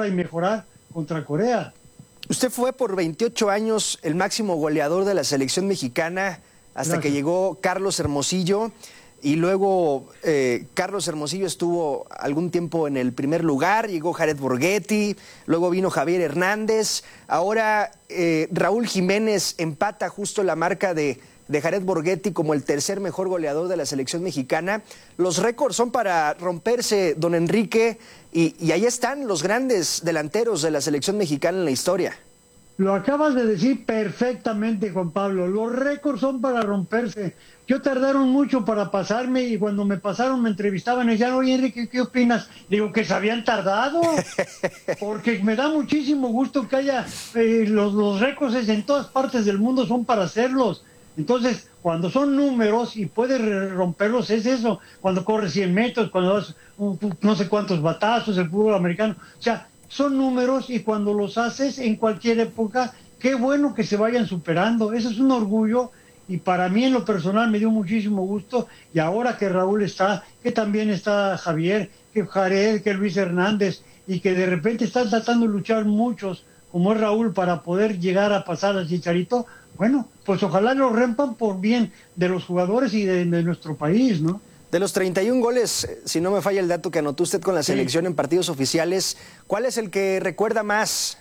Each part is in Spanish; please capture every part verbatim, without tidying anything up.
ahora y mejorar contra Corea. Usted fue por veintiocho años el máximo goleador de la selección mexicana hasta Gracias. que llegó Carlos Hermosillo y luego eh, Carlos Hermosillo estuvo algún tiempo en el primer lugar, llegó Jared Borghetti, luego vino Javier Hernández, ahora eh, Raúl Jiménez empata justo la marca de, de Jared Borghetti como el tercer mejor goleador de la selección mexicana. Los récords son para romperse, don Enrique, y, y ahí están los grandes delanteros de la selección mexicana en la historia. Lo acabas de decir perfectamente, Juan Pablo. Los récords son para romperse. Yo tardaron mucho para pasarme y cuando me pasaron me entrevistaban y decían, oye Enrique, ¿qué opinas? Digo, que se habían tardado, porque me da muchísimo gusto que haya, eh, los, los récords en todas partes del mundo son para hacerlos. Entonces, cuando son números y puedes romperlos, es eso. Cuando corres cien metros, cuando das un, no sé cuántos batazos, el fútbol americano. O sea, son números y cuando los haces en cualquier época, qué bueno que se vayan superando. Eso es un orgullo y para mí en lo personal me dio muchísimo gusto. Y ahora que Raúl está, que también está Javier, que Jared, que Luis Hernández y que de repente están tratando de luchar muchos, como es Raúl, para poder llegar a pasar al Chicharito, bueno, pues ojalá lo rompan por bien de los jugadores y de, de nuestro país, ¿no? De los treinta y un goles, si no me falla el dato que anotó usted con la selección sí. en partidos oficiales, ¿cuál es el que recuerda más?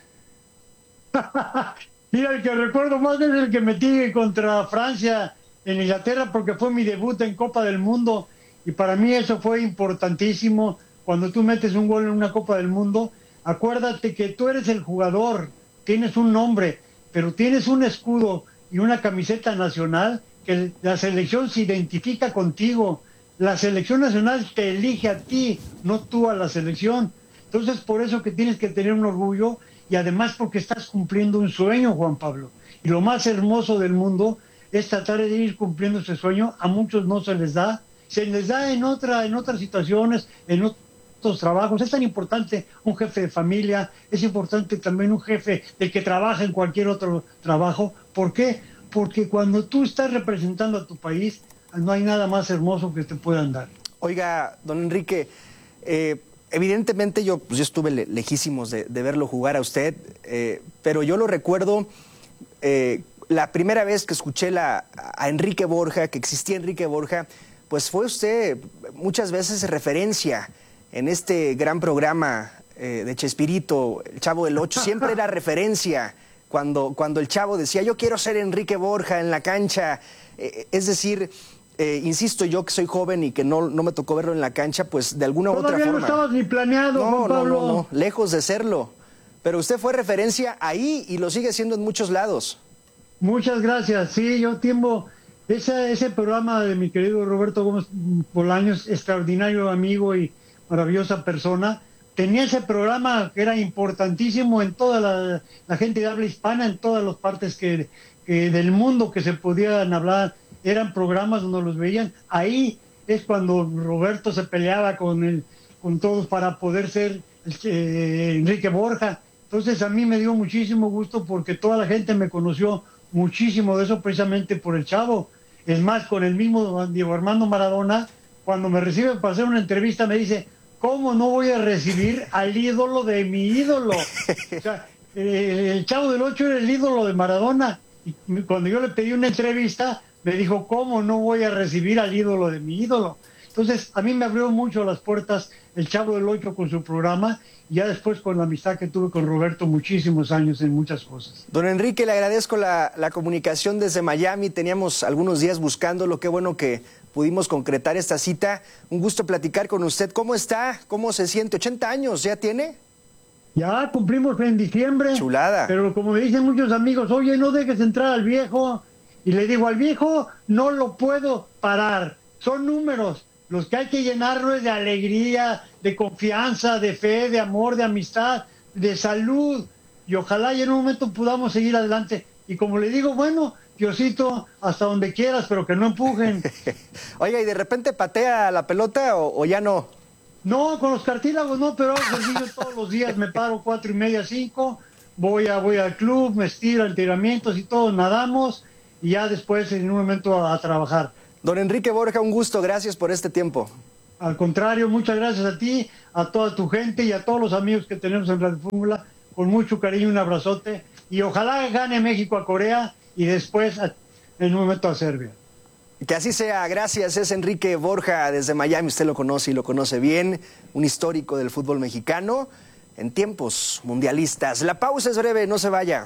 Mira, el que recuerdo más es el que metí contra Francia en Inglaterra porque fue mi debut en Copa del Mundo y para mí eso fue importantísimo. Cuando tú metes un gol en una Copa del Mundo, acuérdate que tú eres el jugador, tienes un nombre, pero tienes un escudo y una camiseta nacional que la selección se identifica contigo. La selección nacional te elige a ti, no tú a la selección. Entonces, por eso que tienes que tener un orgullo y además porque estás cumpliendo un sueño, Juan Pablo. Y lo más hermoso del mundo es tratar de ir cumpliendo ese sueño. A muchos no se les da. Se les da en, otra, en otras situaciones, en otros trabajos. Es tan importante un jefe de familia, es importante también un jefe del que trabaja en cualquier otro trabajo. ¿Por qué? Porque cuando tú estás representando a tu país, no hay nada más hermoso que te puedan dar. Oiga, don Enrique, eh, evidentemente yo, pues yo estuve le lejísimos de, de verlo jugar a usted, eh, pero yo lo recuerdo eh, la primera vez que escuché la, a Enrique Borja, que existía Enrique Borja, pues fue usted muchas veces referencia en este gran programa eh, de Chespirito, el Chavo del Ocho, siempre era referencia cuando, cuando el Chavo decía, yo quiero ser Enrique Borja en la cancha, eh, es decir... Eh, insisto, yo que soy joven y que no, no me tocó verlo en la cancha, pues de alguna u otra forma... Todavía no estabas ni planeado, no, Juan Pablo. No, no, no, lejos de serlo. Pero usted fue referencia ahí y lo sigue siendo en muchos lados. Muchas gracias. Sí, yo tiempo... Ese, ese programa de mi querido Roberto Gómez Bolaños, extraordinario amigo y maravillosa persona, tenía ese programa que era importantísimo en toda la, la gente de habla hispana, en todas las partes que, que del mundo que se podían hablar. Eran programas donde los veían. Ahí es cuando Roberto se peleaba con el, con todos para poder ser eh, Enrique Borja. Entonces a mí me dio muchísimo gusto porque toda la gente me conoció muchísimo de eso precisamente por el Chavo. Es más, con el mismo Diego Armando Maradona, cuando me recibe para hacer una entrevista me dice, ¿cómo no voy a recibir al ídolo de mi ídolo? O sea, eh, el Chavo del Ocho era el ídolo de Maradona. Y cuando yo le pedí una entrevista, me dijo, ¿cómo no voy a recibir al ídolo de mi ídolo? Entonces, a mí me abrió mucho las puertas el Chavo del Ocho con su programa, y ya después con la amistad que tuve con Roberto muchísimos años en muchas cosas. Don Enrique, le agradezco la, la comunicación desde Miami. Teníamos algunos días buscándolo. Qué bueno que pudimos concretar esta cita. Un gusto platicar con usted. ¿Cómo está? ¿Cómo se siente? ¿ochenta años ya tiene? Ya cumplimos en diciembre. Chulada. Pero como me dicen muchos amigos, oye, no dejes entrar al viejo. Y le digo, al viejo no lo puedo parar. Son números. Los que hay que llenarlo es de alegría, de confianza, de fe, de amor, de amistad, de salud. Y ojalá y en un momento podamos seguir adelante. Y como le digo, bueno, Diosito, hasta donde quieras, pero que no empujen. Oiga, ¿y de repente patea la pelota o, o ya no? No, con los cartílagos no, pero yo todos los días me paro cuatro y media, cinco, voy, a, voy al club, me estiro, entrenamientos y todo, nadamos. Y ya después en un momento a, a trabajar. Don Enrique Borja, un gusto, gracias por este tiempo. Al contrario, muchas gracias a ti, a toda tu gente y a todos los amigos que tenemos en Radio Fórmula. Con mucho cariño, un abrazote. Y ojalá gane México a Corea y después a, en un momento a Serbia. Que así sea, gracias. Es Enrique Borja desde Miami, usted lo conoce y lo conoce bien, un histórico del fútbol mexicano en tiempos mundialistas. La pausa es breve, no se vaya.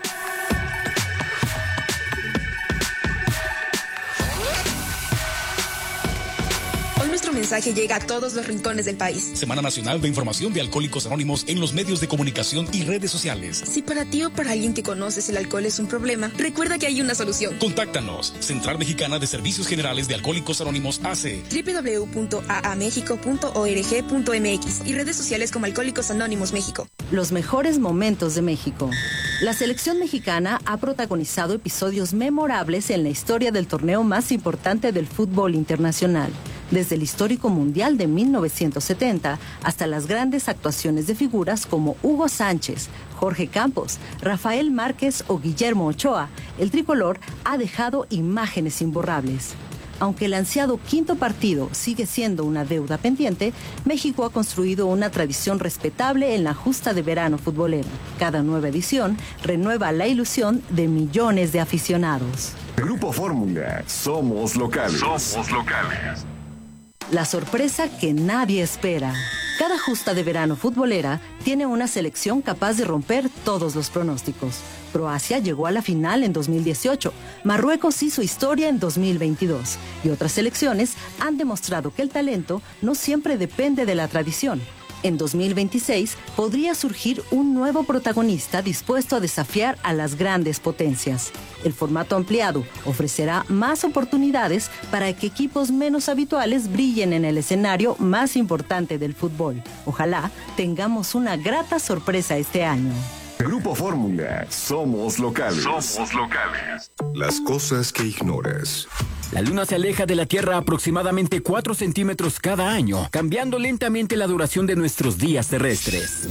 Nuestro mensaje llega a todos los rincones del país. Semana Nacional de Información de Alcohólicos Anónimos en los medios de comunicación y redes sociales. Si para ti o para alguien que conoces el alcohol es un problema, recuerda que hay una solución. Contáctanos. Central Mexicana de Servicios Generales de Alcohólicos Anónimos A C. doble u doble u doble u punto a a méxico punto org punto m x y redes sociales como Alcohólicos Anónimos México. Los mejores momentos de México. La selección mexicana ha protagonizado episodios memorables en la historia del torneo más importante del fútbol internacional. Desde el histórico Mundial de mil novecientos setenta hasta las grandes actuaciones de figuras como Hugo Sánchez, Jorge Campos, Rafael Márquez o Guillermo Ochoa, el tricolor ha dejado imágenes imborrables. Aunque el ansiado quinto partido sigue siendo una deuda pendiente, México ha construido una tradición respetable en la justa de verano futbolera. Cada nueva edición renueva la ilusión de millones de aficionados. Grupo Fórmula, somos locales. Somos locales. La sorpresa que nadie espera. Cada justa de verano futbolera tiene una selección capaz de romper todos los pronósticos. Croacia llegó a la final en dos mil dieciocho, Marruecos hizo historia en dos mil veintidós y otras selecciones han demostrado que el talento no siempre depende de la tradición. En dos mil veintiséis podría surgir un nuevo protagonista dispuesto a desafiar a las grandes potencias. El formato ampliado ofrecerá más oportunidades para que equipos menos habituales brillen en el escenario más importante del fútbol. Ojalá tengamos una grata sorpresa este año. Grupo Fórmula, somos locales. Somos locales. Las cosas que ignoras. La Luna se aleja de la Tierra aproximadamente cuatro centímetros cada año, cambiando lentamente la duración de nuestros días terrestres.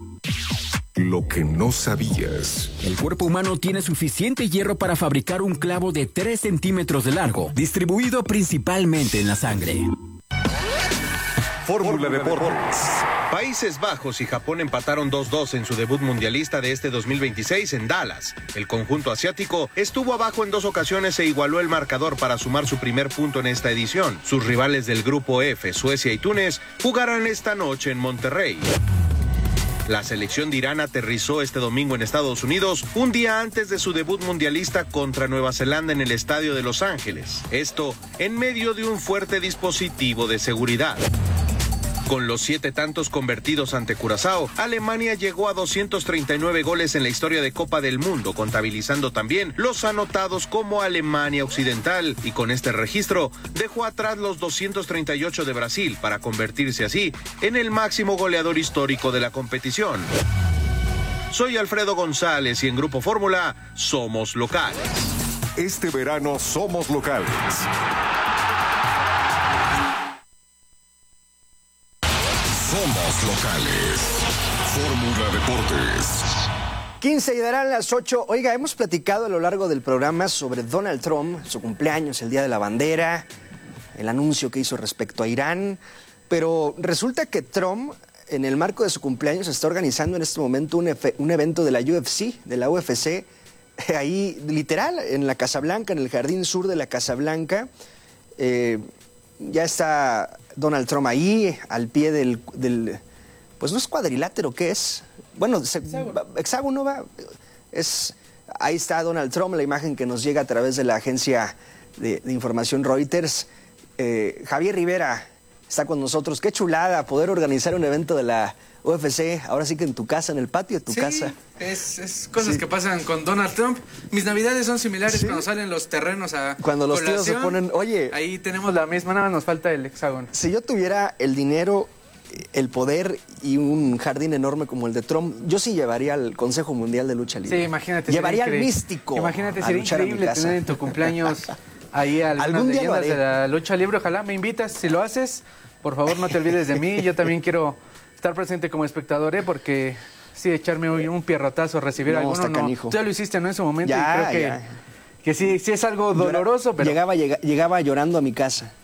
Lo que no sabías. El cuerpo humano tiene suficiente hierro para fabricar un clavo de tres centímetros de largo, distribuido principalmente en la sangre. Fórmula Deportes. Países Bajos y Japón empataron dos dos en su debut mundialista de este dos mil veintiséis en Dallas. El conjunto asiático estuvo abajo en dos ocasiones e igualó el marcador para sumar su primer punto en esta edición. Sus rivales del grupo F, Suecia y Túnez, jugarán esta noche en Monterrey. La selección de Irán aterrizó este domingo en Estados Unidos, un día antes de su debut mundialista contra Nueva Zelanda en el estadio de Los Ángeles. Esto en medio de un fuerte dispositivo de seguridad. Con los siete tantos convertidos ante Curazao, Alemania llegó a doscientos treinta y nueve goles en la historia de Copa del Mundo, contabilizando también los anotados como Alemania Occidental, y con este registro dejó atrás los doscientos treinta y ocho de Brasil para convertirse así en el máximo goleador histórico de la competición. Soy Alfredo González y en Grupo Fórmula somos locales. Este verano somos locales. Somos locales. Fórmula Deportes. quince y darán las ocho. Oiga, hemos platicado a lo largo del programa sobre Donald Trump, su cumpleaños, el Día de la Bandera, el anuncio que hizo respecto a Irán, pero resulta que Trump, en el marco de su cumpleaños, está organizando en este momento un, un evento de la U F C, de la U F C, ahí literal, en la Casa Blanca, en el jardín sur de la Casa Blanca. Eh, ya está Donald Trump ahí, al pie del, del pues no es cuadrilátero, ¿qué es? Bueno, se, hexágono. hexágono va, es, ahí está Donald Trump, la imagen que nos llega a través de la agencia de, de información Reuters. Eh, Javier Rivera está con nosotros, qué chulada poder organizar un evento de la U F C, ahora sí que en tu casa, en el patio de tu sí, casa. Es, es cosas sí. que pasan con Donald Trump. Mis navidades son similares, ¿sí? Cuando salen los terrenos a Cuando los colación, tíos se ponen, oye... Ahí tenemos la misma, nada más nos falta el hexágono. Si yo tuviera el dinero, el poder y un jardín enorme como el de Trump, yo sí llevaría al Consejo Mundial de Lucha Libre. Sí, imagínate. Llevaría al místico. Imagínate, sería increíble tener en tu cumpleaños ahí algunas leyendas de la lucha libre. Ojalá me invitas, si lo haces, por favor no te olvides de mí. Yo también quiero estar presente como espectador, ¿eh? Porque sí, echarme un pierrotazo, recibir no, alguno, no. Canijo. Tú ya lo hiciste, ¿no? En su momento, ya, y creo que, que sí, sí es algo doloroso, pero... Llegaba, llega, llegaba llorando a mi casa.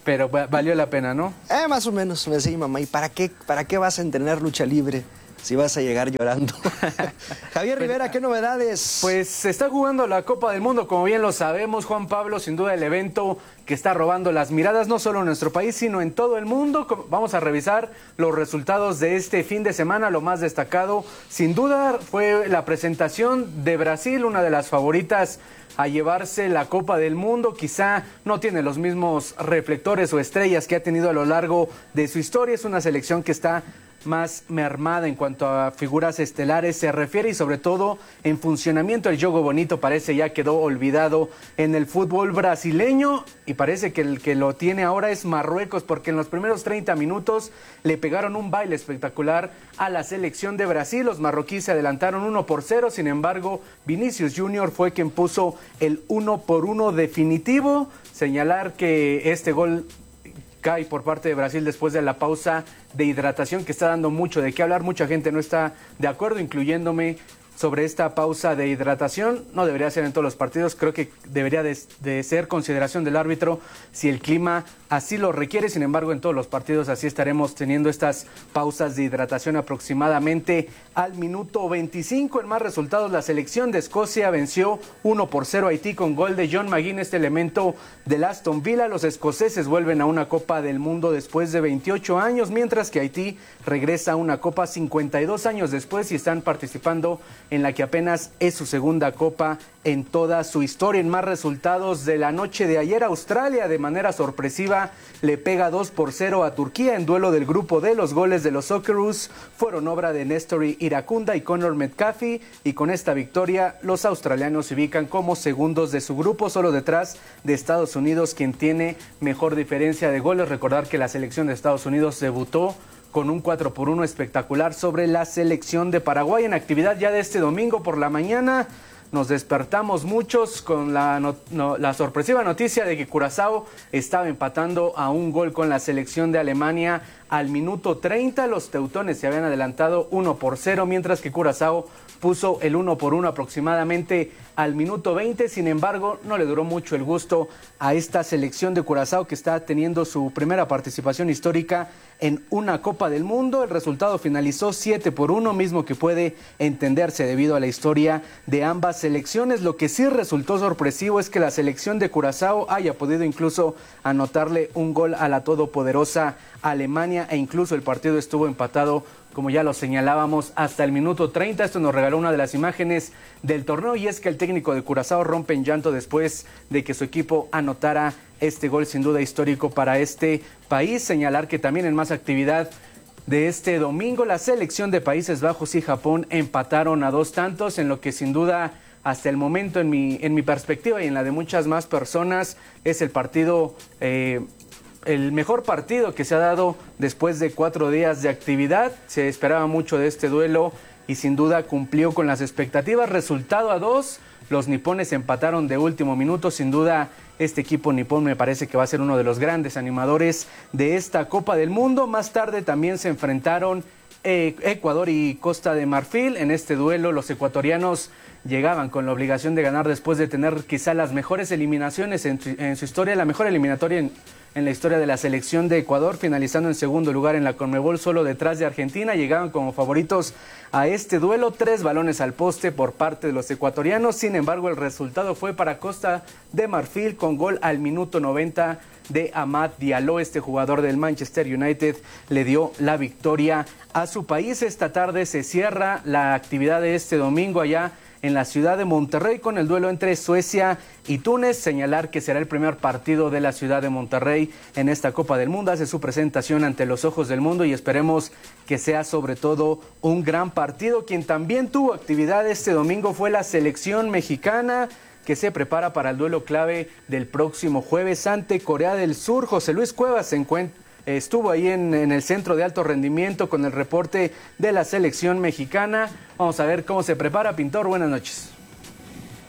pero valió la pena, ¿no? Eh, más o menos, me decía mi mamá, ¿y para qué, para qué vas a entrenar lucha libre si vas a llegar llorando? Javier Rivera, ¿qué novedades? Pues se está jugando la Copa del Mundo, como bien lo sabemos, Juan Pablo, sin duda el evento que está robando las miradas no solo en nuestro país, sino en todo el mundo. Vamos a revisar los resultados de este fin de semana. Lo más destacado, sin duda, fue la presentación de Brasil, una de las favoritas a llevarse la Copa del Mundo. Quizá no tiene los mismos reflectores o estrellas que ha tenido a lo largo de su historia. Es una selección que está más mermada en cuanto a figuras estelares se refiere y sobre todo en funcionamiento. El juego bonito parece ya quedó olvidado en el fútbol brasileño y parece que el que lo tiene ahora es Marruecos, porque en los primeros treinta minutos le pegaron un baile espectacular a la selección de Brasil. Los marroquíes se adelantaron uno por cero, sin embargo Vinicius Junior fue quien puso el uno por uno definitivo. Señalar que este gol cae por parte de Brasil después de la pausa de hidratación que está dando mucho de qué hablar. Mucha gente no está de acuerdo, incluyéndome, sobre esta pausa de hidratación. No debería ser en todos los partidos, creo que debería de, de ser consideración del árbitro si el clima así lo requiere. Sin embargo, en todos los partidos así estaremos teniendo estas pausas de hidratación aproximadamente al minuto veinticinco. En más resultados, la selección de Escocia venció uno por cero a Haití con gol de John McGinn, este elemento del Aston Villa. Los escoceses vuelven a una Copa del Mundo después de veintiocho años, mientras que Haití regresa a una Copa cincuenta y dos años después y están participando en la que apenas es su segunda Copa en toda su historia. En más resultados de la noche de ayer, Australia de manera sorpresiva le pega dos por cero a Turquía en duelo del grupo D. Los goles de los Socceroos fueron obra de Néstor Iracunda y Connor Metcalfe, y con esta victoria los australianos se ubican como segundos de su grupo, solo detrás de Estados Unidos, quien tiene mejor diferencia de goles. Recordar que la selección de Estados Unidos debutó con un cuatro por uno espectacular sobre la selección de Paraguay. En actividad ya de este domingo por la mañana, nos despertamos muchos con la, no, no, la sorpresiva noticia de que Curazao estaba empatando a un gol con la selección de Alemania al minuto treinta. Los teutones se habían adelantado uno por cero, mientras que Curazao puso el uno por uno aproximadamente al minuto veinte. Sin embargo, no le duró mucho el gusto a esta selección de Curazao, que está teniendo su primera participación histórica en una Copa del Mundo. El resultado finalizó siete por uno, mismo que puede entenderse debido a la historia de ambas selecciones. Lo que sí resultó sorpresivo es que la selección de Curazao haya podido incluso anotarle un gol a la todopoderosa Alemania, e incluso el partido estuvo empatado, como ya lo señalábamos, hasta el minuto treinta. Esto nos regaló una de las imágenes del torneo, y es que el técnico de Curazao rompe en llanto después de que su equipo anotara este gol sin duda histórico para este país. Señalar que también en más actividad de este domingo, la selección de Países Bajos y Japón empataron a dos tantos, en lo que sin duda hasta el momento en mi, en mi perspectiva y en la de muchas más personas es el partido... Eh, el mejor partido que se ha dado después de cuatro días de actividad. Se esperaba mucho de este duelo y sin duda cumplió con las expectativas. Resultado a dos, los nipones empataron de último minuto. Sin duda este equipo nipón me parece que va a ser uno de los grandes animadores de esta Copa del Mundo. Más tarde también se enfrentaron eh, Ecuador y Costa de Marfil. En este duelo los ecuatorianos llegaban con la obligación de ganar después de tener quizá las mejores eliminaciones en, en su historia, la mejor eliminatoria en, en la historia de la selección de Ecuador, finalizando en segundo lugar en la Conmebol, solo detrás de Argentina. Llegaban como favoritos a este duelo, tres balones al poste por parte de los ecuatorianos. Sin embargo, el resultado fue para Costa de Marfil, con gol al minuto noventa de Amad Diallo. Este jugador del Manchester United le dio la victoria a su país. Esta tarde se cierra la actividad de este domingo allá en la ciudad de Monterrey con el duelo entre Suecia y Túnez. Señalar que será el primer partido de la ciudad de Monterrey en esta Copa del Mundo. Hace su presentación ante los ojos del mundo y esperemos que sea sobre todo un gran partido. Quien también tuvo actividad este domingo fue la selección mexicana, que se prepara para el duelo clave del próximo jueves ante Corea del Sur. José Luis Cuevas se encuentra Estuvo ahí en, en el centro de alto rendimiento con el reporte de la selección mexicana. Vamos a ver cómo se prepara. Pintor, buenas noches.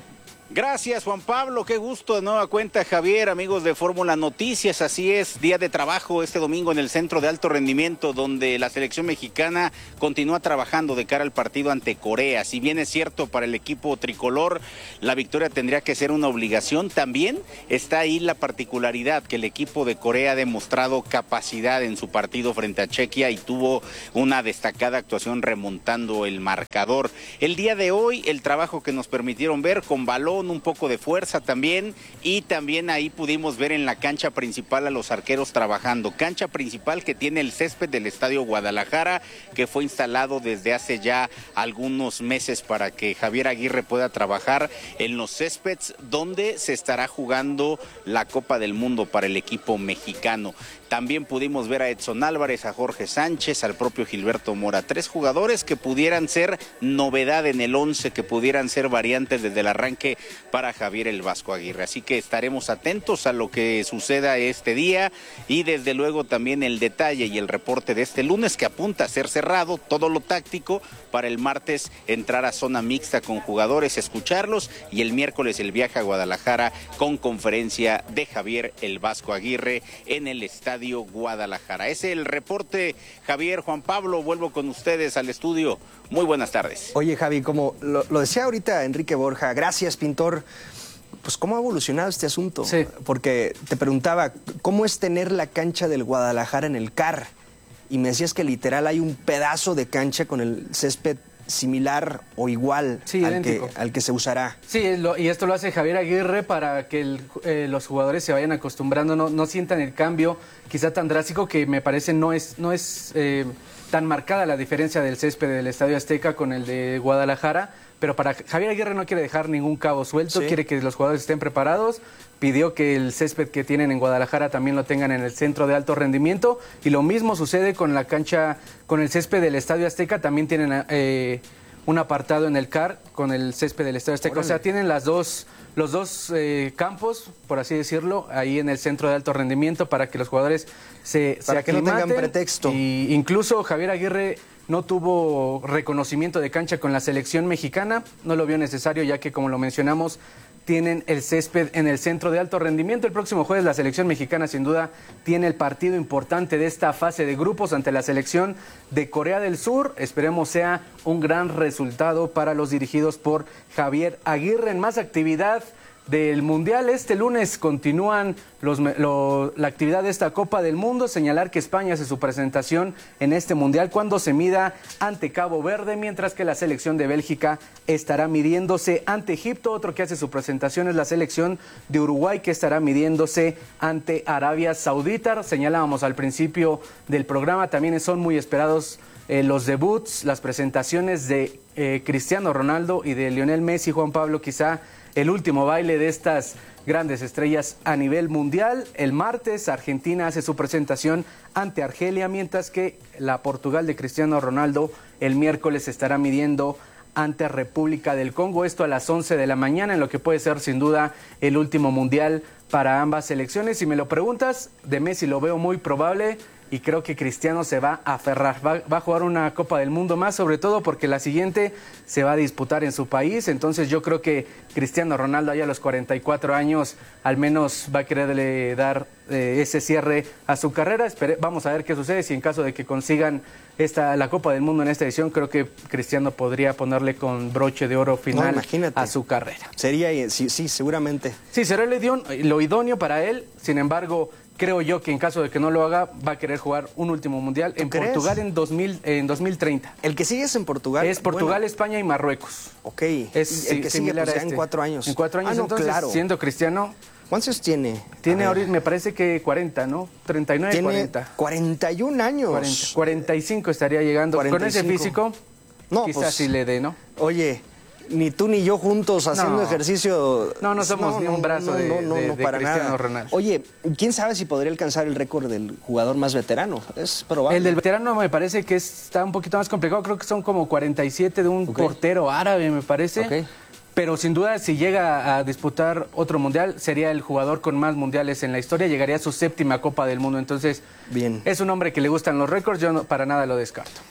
Gracias, Juan Pablo, qué gusto de nueva cuenta, Javier, amigos de Fórmula Noticias. Así es, día de trabajo este domingo en el Centro de Alto Rendimiento, donde la selección mexicana continúa trabajando de cara al partido ante Corea. Si bien es cierto, para el equipo tricolor la victoria tendría que ser una obligación, también está ahí la particularidad que el equipo de Corea ha demostrado capacidad en su partido frente a Chequia y tuvo una destacada actuación remontando el marcador. El día de hoy, el trabajo que nos permitieron ver con balón, un poco de fuerza también, y también ahí pudimos ver en la cancha principal a los arqueros trabajando, cancha principal que tiene el césped del Estadio Guadalajara, que fue instalado desde hace ya algunos meses para que Javier Aguirre pueda trabajar en los céspedes donde se estará jugando la Copa del Mundo para el equipo mexicano. También pudimos ver a Edson Álvarez, a Jorge Sánchez, al propio Gilberto Mora, tres jugadores que pudieran ser novedad en el once, que pudieran ser variantes desde el arranque para Javier el Vasco Aguirre. Así que estaremos atentos a lo que suceda este día y desde luego también el detalle y el reporte de este lunes, que apunta a ser cerrado, todo lo táctico, para el martes entrar a zona mixta con jugadores, escucharlos, y el miércoles el viaje a Guadalajara con conferencia de Javier el Vasco Aguirre en el Estadio Guadalajara. Ese es el reporte, Javier. Juan Pablo, vuelvo con ustedes al estudio. Muy buenas tardes. Oye, Javi, como lo, lo decía ahorita Enrique Borja, gracias, pintor. Pues cómo ha evolucionado este asunto. Sí. Porque te preguntaba, ¿cómo es tener la cancha del Guadalajara en el C A R? Y me decías que literal hay un pedazo de cancha con el césped similar o igual sí, al, que, al que se usará. Sí, lo, y esto lo hace Javier Aguirre para que el, eh, los jugadores se vayan acostumbrando, no, no sientan el cambio quizá tan drástico, que me parece no es, no es eh, tan marcada la diferencia del césped del Estadio Azteca con el de Guadalajara, pero para Javier Aguirre no quiere dejar ningún cabo suelto, sí. Quiere que los jugadores estén preparados. Pidió que el césped que tienen en Guadalajara también lo tengan en el Centro de Alto Rendimiento, y lo mismo sucede con la cancha, con el césped del Estadio Azteca. También tienen eh, un apartado en el C A R con el césped del Estadio Azteca. Órale. O sea, tienen las dos, los dos eh, campos, por así decirlo, ahí en el Centro de Alto Rendimiento, para que los jugadores se, para se que no tengan pretexto. Y incluso Javier Aguirre no tuvo reconocimiento de cancha con la selección mexicana, no lo vio necesario, ya que, como lo mencionamos, tienen el césped en el Centro de Alto Rendimiento. El próximo jueves la selección mexicana sin duda tiene el partido importante de esta fase de grupos ante la selección de Corea del Sur. Esperemos sea un gran resultado para los dirigidos por Javier Aguirre. En más actividad del Mundial, este lunes continúan los, lo, la actividad de esta Copa del Mundo. Señalar que España hace su presentación en este Mundial cuando se mida ante Cabo Verde, mientras que la selección de Bélgica estará midiéndose ante Egipto. Otro que hace su presentación es la selección de Uruguay, que estará midiéndose ante Arabia Saudita. Señalábamos al principio del programa, también son muy esperados eh, los debuts, las presentaciones de eh, Cristiano Ronaldo y de Lionel Messi. Juan Pablo, quizá el último baile de estas grandes estrellas a nivel mundial. El martes Argentina hace su presentación ante Argelia, mientras que la Portugal de Cristiano Ronaldo el miércoles estará midiendo ante República del Congo. Esto a las once de la mañana, en lo que puede ser sin duda el último mundial para ambas selecciones. Si me lo preguntas, de Messi lo veo muy probable, y creo que Cristiano se va a aferrar, va, va a jugar una Copa del Mundo más, sobre todo porque la siguiente se va a disputar en su país. Entonces yo creo que Cristiano Ronaldo, allá a los cuarenta y cuatro años, al menos va a quererle dar eh, ese cierre a su carrera. Espere, vamos a ver qué sucede. Si en caso de que consigan esta, la Copa del Mundo en esta edición, creo que Cristiano podría ponerle con broche de oro final no, a su carrera. Sería, sí, sí, seguramente. Sí, será lo idóneo, lo idóneo para él. Sin embargo, creo yo que en caso de que no lo haga, va a querer jugar un último mundial en ¿crees? Portugal en, dos mil, en dos mil treinta. ¿El que sigue es en Portugal? Es Portugal, bueno. España y Marruecos. Ok. Es el que sigue pues, este. en cuatro años. En cuatro años, ah, no, entonces, claro. siendo Cristiano. ¿Cuántos años tiene? Tiene ahorita, me parece que cuarenta, ¿no? treinta y nueve, tiene cuarenta. cuarenta y un años. cuarenta, cuarenta y cinco estaría llegando. cuarenta y cinco. Con ese físico, no, quizás pues, sí le dé, ¿no? Oye, ni tú ni yo juntos haciendo no. ejercicio. No, no somos no, ni un brazo no, de, no, no, de, no, de para Cristiano nada. Ronaldo. Oye, ¿quién sabe si podría alcanzar el récord del jugador más veterano? Es probable. El del veterano me parece que está un poquito más complicado. Creo que son como cuarenta y siete de un okay. portero árabe, me parece. Okay. Pero sin duda, si llega a disputar otro mundial, sería el jugador con más mundiales en la historia. Llegaría a su séptima Copa del Mundo. Entonces, bien, es un hombre que le gustan los récords. Yo no, para nada lo descarto.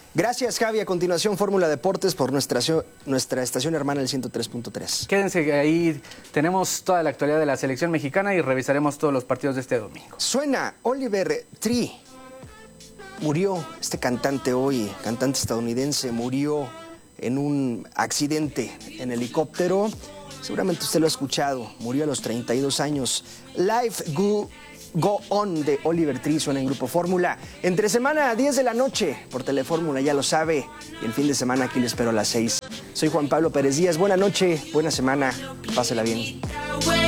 Gracias, Javi. A continuación, Fórmula Deportes por nuestra, nuestra estación hermana, el ciento tres punto tres. Quédense ahí, tenemos toda la actualidad de la selección mexicana y revisaremos todos los partidos de este domingo. Suena Oliver Tree. Murió este cantante hoy, cantante estadounidense, murió en un accidente en helicóptero. Seguramente usted lo ha escuchado, murió a los treinta y dos años. Life Go, Go On de Oliver Tree suena en Grupo Fórmula. Entre semana a diez de la noche por Telefórmula, ya lo sabe. Y el fin de semana aquí le espero a las seis. Soy Juan Pablo Pérez Díaz. Buena noche, buena semana. Pásela bien.